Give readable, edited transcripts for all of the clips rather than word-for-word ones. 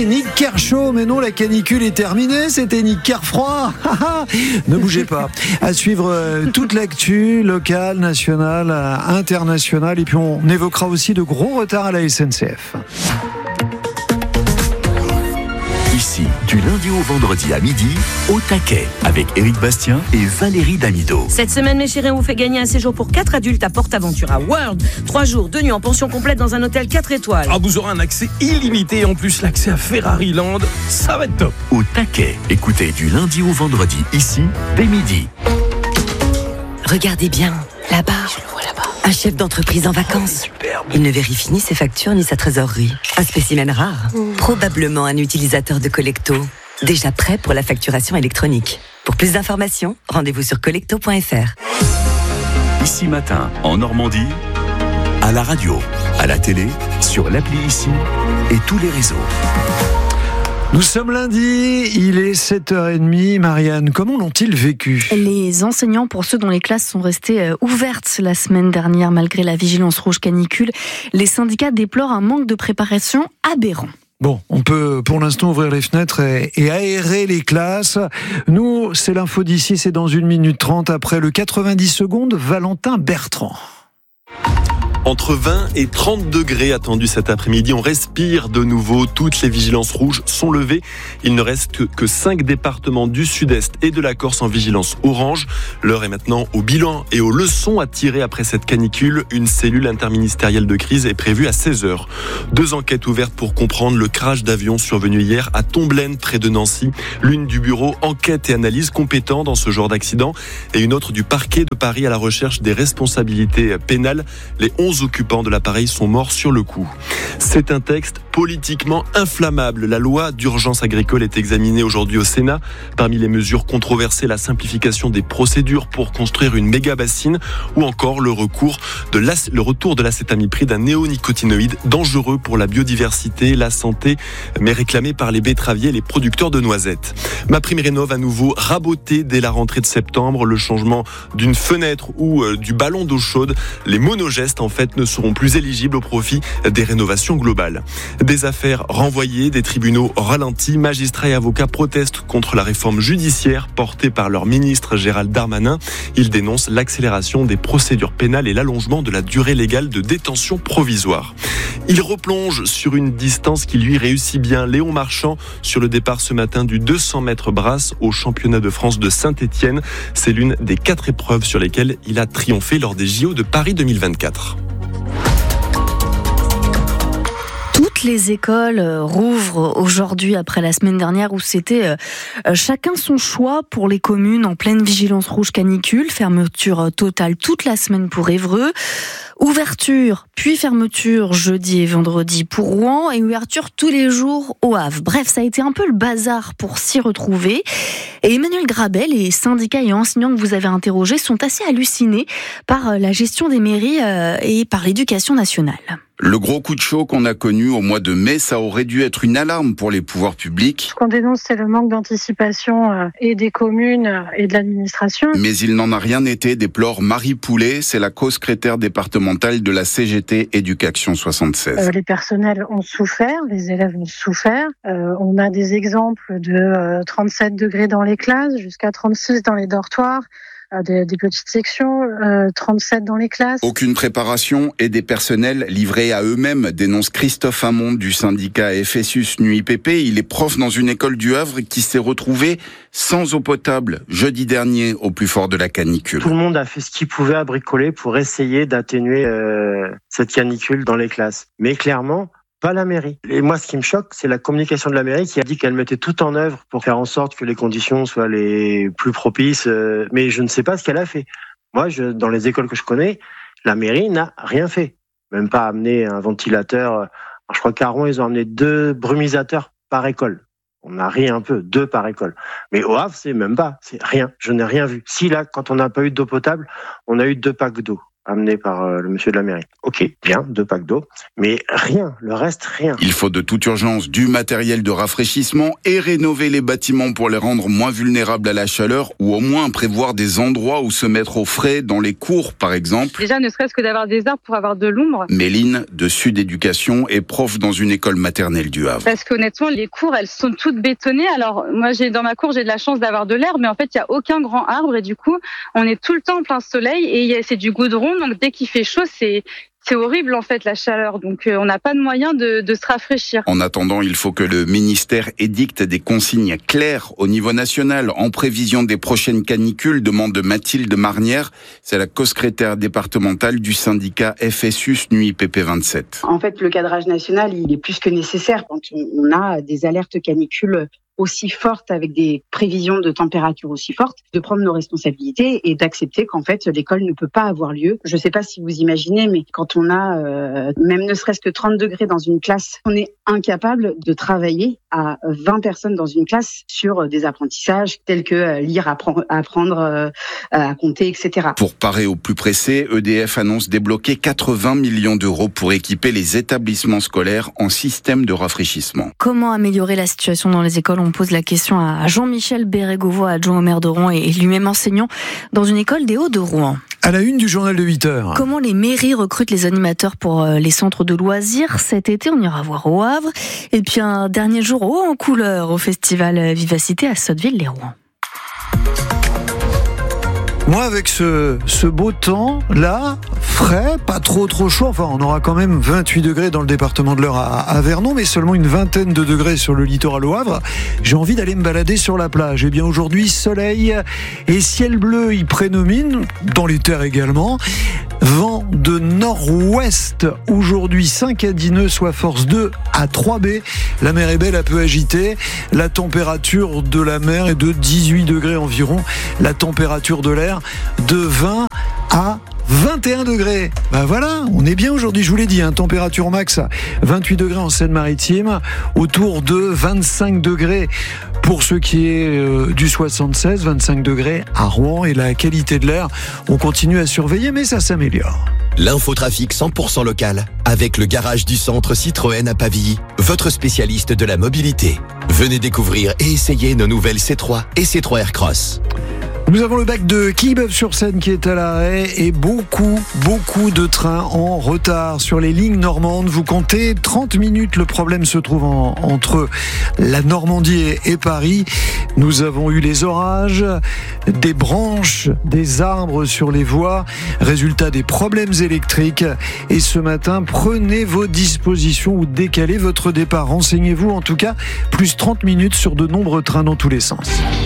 Nick Kershaw, mais non, la canicule est terminée, c'était Nick Kerfroid. Ne bougez pas. À suivre toute l'actu locale, nationale, internationale, et puis on évoquera aussi de gros retards à la SNCF. Ici, du lundi au vendredi à midi, au taquet, avec Éric Bastien et Valérie Damido. Cette semaine, mes chéris, on vous fait gagner un séjour pour 4 adultes à PortAventura World. 3 jours, 2 nuits en pension complète dans un hôtel 4 étoiles. Vous aurez un accès illimité et en plus l'accès à Ferrari Land. Ça va être top. Au taquet, écoutez du lundi au vendredi, ici, dès midi. Regardez bien, là-bas. Je le vois là-bas. Un chef d'entreprise en vacances. Il ne vérifie ni ses factures ni sa trésorerie. Un spécimen rare. Probablement un utilisateur de Collecto. Déjà prêt pour la facturation électronique. Pour plus d'informations, rendez-vous sur collecto.fr. Ici matin, en Normandie, à la radio, à la télé, sur l'appli Ici et tous les réseaux. Nous sommes lundi, il est 7h30. Marianne, comment l'ont-ils vécu ? Les enseignants, pour ceux dont les classes sont restées ouvertes la semaine dernière malgré la vigilance rouge canicule, les syndicats déplorent un manque de préparation aberrant. Bon, on peut pour l'instant ouvrir les fenêtres et aérer les classes. Nous, c'est l'info d'ici, c'est dans 1 minute 30 après le 90 secondes, Valentin Bertrand. Entre 20 et 30 degrés attendus cet après-midi. On respire de nouveau. Toutes les vigilances rouges sont levées. Il ne reste que 5 départements du sud-est et de la Corse en vigilance orange. L'heure est maintenant au bilan et aux leçons à tirer après cette canicule. Une cellule interministérielle de crise est prévue à 16h. 2 enquêtes ouvertes pour comprendre le crash d'avion survenu hier à Tomblaine, près de Nancy. L'une du bureau enquête et analyse compétent dans ce genre d'accident et une autre du parquet de Paris à la recherche des responsabilités pénales. Les 11 occupants de l'appareil sont morts sur le coup. C'est un texte politiquement inflammable. La loi d'urgence agricole est examinée aujourd'hui au Sénat. Parmi les mesures controversées, la simplification des procédures pour construire une méga-bassine ou encore le retour de l'acétamipride, un néonicotinoïde dangereux pour la biodiversité, la santé, mais réclamé par les betteraviers et les producteurs de noisettes. MaPrimeRénov' à nouveau raboté dès la rentrée de septembre. Le changement d'une fenêtre ou du ballon d'eau chaude, les monogestes en fait ne seront plus éligibles au profit des rénovations globales. Des affaires renvoyées, des tribunaux ralentis, magistrats et avocats protestent contre la réforme judiciaire portée par leur ministre Gérald Darmanin. Ils dénoncent l'accélération des procédures pénales et l'allongement de la durée légale de détention provisoire. Il replonge sur une distance qui lui réussit bien. Léon Marchand sur le départ ce matin du 200 mètres brasse au championnat de France de Saint-Étienne. C'est l'une des 4 épreuves sur lesquelles il a triomphé lors des JO de Paris 2024. Toutes les écoles rouvrent aujourd'hui après la semaine dernière où c'était chacun son choix pour les communes en pleine vigilance rouge canicule. Fermeture totale toute la semaine pour Évreux. Ouverture, puis fermeture jeudi et vendredi pour Rouen et ouverture tous les jours au Havre. Bref, ça a été un peu le bazar pour s'y retrouver. Et Emmanuel Grabet, les syndicats et enseignants que vous avez interrogés sont assez hallucinés par la gestion des mairies et par l'éducation nationale. Le gros coup de chaud qu'on a connu au mois de mai, ça aurait dû être une alarme pour les pouvoirs publics. Ce qu'on dénonce, c'est le manque d'anticipation et des communes et de l'administration. Mais il n'en a rien été, déplore Marie Poulet, c'est la co-secrétaire départementale de la CGT Éducation 76. Les personnels ont souffert, les élèves ont souffert. On a des exemples de 37 degrés dans les classes, jusqu'à 36 dans les dortoirs. Des petites sections, 37 dans les classes. Aucune préparation et des personnels livrés à eux-mêmes, dénonce Christophe Hamon du syndicat FSUS NUIPP. Il est prof dans une école du Havre qui s'est retrouvée sans eau potable jeudi dernier au plus fort de la canicule. Tout le monde a fait ce qu'il pouvait à bricoler pour essayer d'atténuer cette canicule dans les classes. Mais clairement, pas la mairie. Et moi, ce qui me choque, c'est la communication de la mairie qui a dit qu'elle mettait tout en œuvre pour faire en sorte que les conditions soient les plus propices. Mais je ne sais pas ce qu'elle a fait. Moi, dans les écoles que je connais, la mairie n'a rien fait. Même pas amené un ventilateur. Alors, je crois qu'à Rouen, ils ont amené 2 brumisateurs par école. On a ri un peu, 2 par école. Mais au Havre, c'est même pas, c'est rien. Je n'ai rien vu. Si là, quand on n'a pas eu d'eau potable, on a eu 2 packs d'eau. amenés par le monsieur de la mairie. Ok, bien, 2 packs d'eau, mais rien, le reste, rien. Il faut de toute urgence du matériel de rafraîchissement et rénover les bâtiments pour les rendre moins vulnérables à la chaleur ou au moins prévoir des endroits où se mettre au frais, dans les cours par exemple. Déjà, ne serait-ce que d'avoir des arbres pour avoir de l'ombre. Méline, de Sud Éducation, est prof dans une école maternelle du Havre. Parce qu'honnêtement, les cours, elles sont toutes bétonnées. Alors, moi, dans ma cour, j'ai de la chance d'avoir de l'herbe, mais en fait, il n'y a aucun grand arbre et du coup, on est tout le temps en plein soleil et c'est du goudron. Donc dès qu'il fait chaud, c'est horrible en fait la chaleur. Donc on n'a pas de moyen de se rafraîchir. En attendant, il faut que le ministère édicte des consignes claires au niveau national en prévision des prochaines canicules, demande Mathilde Marnière. C'est la co-secrétaire départementale du syndicat FSUS Nuit PP27. En fait, le cadrage national, il est plus que nécessaire quand on a des alertes canicules aussi fortes, avec des prévisions de température aussi fortes, de prendre nos responsabilités et d'accepter qu'en fait l'école ne peut pas avoir lieu. Je ne sais pas si vous imaginez, mais quand on a même ne serait-ce que 30 degrés dans une classe, on est incapable de travailler à 20 personnes dans une classe sur des apprentissages tels que lire, apprendre à compter, etc. Pour parer au plus pressé, EDF annonce débloquer 80 millions d'euros pour équiper les établissements scolaires en système de rafraîchissement. Comment améliorer la situation dans les écoles ? On pose la question à Jean-Michel Bérégovoy, adjoint au maire de Rouen et lui-même enseignant dans une école des Hauts de Rouen. À la une du journal de 8h. Comment les mairies recrutent les animateurs pour les centres de loisirs cet été? On ira voir au Havre. Et puis un dernier jour haut en couleur au festival Vivacité à Sotteville-les-Rouen. Moi, avec ce beau temps, là, frais, pas trop chaud, enfin, on aura quand même 28 degrés dans le département de l'Eure à Vernon, mais seulement une vingtaine de degrés sur le littoral au Havre. J'ai envie d'aller me balader sur la plage. Eh bien, aujourd'hui, soleil et ciel bleu y prédomine, dans les terres également. Vent de nord-ouest, aujourd'hui 5 à Dineux, soit force 2 à 3B. La mer est belle, un peu agitée. La température de la mer est de 18 degrés environ. La température de l'air de 20 à 21 degrés. Ben voilà, on est bien aujourd'hui, je vous l'ai dit, température max 28 degrés en Seine-Maritime, autour de 25 degrés pour ce qui est du 76, 25 degrés à Rouen, et la qualité de l'air, on continue à surveiller, mais ça s'améliore. L'infotrafic 100% local avec le garage du centre Citroën à Pavilly, votre spécialiste de la mobilité. Venez découvrir et essayer nos nouvelles C3 et C3 Aircross. Nous avons le bac de Quillebeuf-sur-Seine qui est à l'arrêt et beaucoup de trains en retard sur les lignes normandes. Vous comptez 30 minutes. Le problème se trouve entre la Normandie et Paris. Nous avons eu les orages, des branches, des arbres sur les voies, résultat des problèmes électriques. Et ce matin, prenez vos dispositions ou décalez votre départ. Renseignez-vous en tout cas, plus 30 minutes sur de nombreux trains dans tous les sens.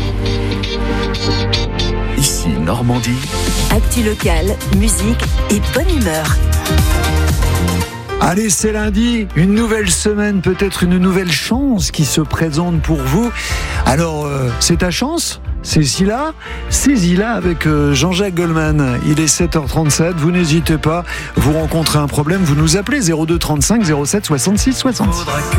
Ici Normandie. Actu local, musique et bonne humeur. Allez, c'est lundi, une nouvelle semaine, peut-être une nouvelle chance qui se présente pour vous. Alors, c'est ta chance ? Saisis-la avec Jean-Jacques Goldman. Il est 7h37, vous n'hésitez pas, vous rencontrez un problème, vous nous appelez 02 35 07 66 66.